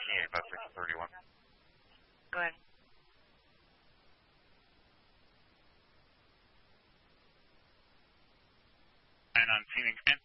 Key, about 631. Go ahead. And on Phoenix,